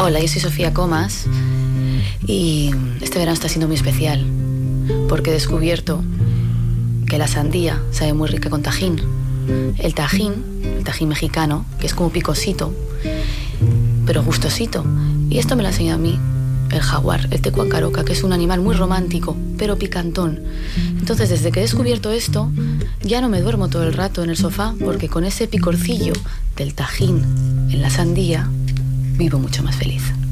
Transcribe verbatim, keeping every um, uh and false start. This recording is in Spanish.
Hola, yo soy Sofía Comas y este verano está siendo muy especial porque he descubierto que la sandía sabe muy rica con tajín. El tajín, el tajín mexicano, que es como picosito, pero gustosito. Y esto me lo ha enseñado a mí el jaguar, el tecuacaroca, que es un animal muy romántico, pero picantón. Entonces, desde que he descubierto esto, ya no me duermo todo el rato en el sofá, porque con ese picorcillo del tajín en la sandía, vivo mucho más feliz.